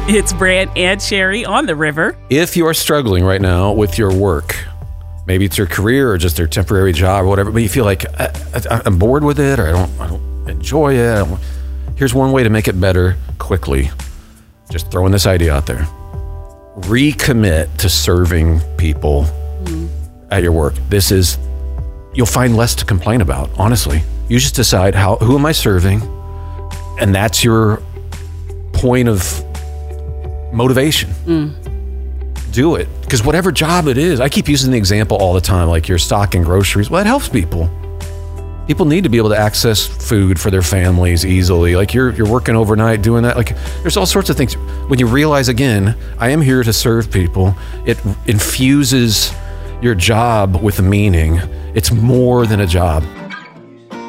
It's Brant and Sherry on the river. If you are struggling right now with your work, maybe it's your career or just your temporary job or whatever, but you feel like I'm bored with it or I don't enjoy it. Here's one way to make it better quickly. Just throwing this idea out there. Recommit to serving people at your work. You'll find less to complain about, honestly. You just decide who am I serving, and that's your point of motivation. Do it. Because whatever job it is, I keep using the example all the time, like you're stocking groceries. Well, it helps people. People need to be able to access food for their families easily. Like you're working overnight doing that. Like there's all sorts of things. When you realize, again, I am here to serve people, it infuses your job with a meaning. It's more than a job.